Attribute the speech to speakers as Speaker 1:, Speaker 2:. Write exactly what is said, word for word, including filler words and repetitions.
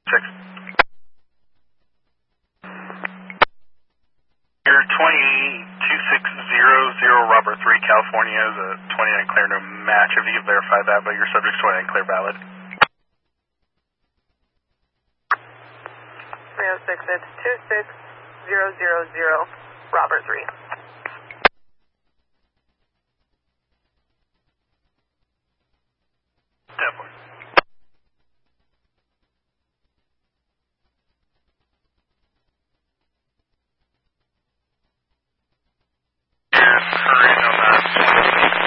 Speaker 1: Check. You're twenty-two six zero zero Robert three, California is a twenty-nine clear, no match. If you could verify that, but your subject's twenty-nine clear valid.
Speaker 2: three oh six, it's two six zero zero zero Robert three.
Speaker 1: Definitely.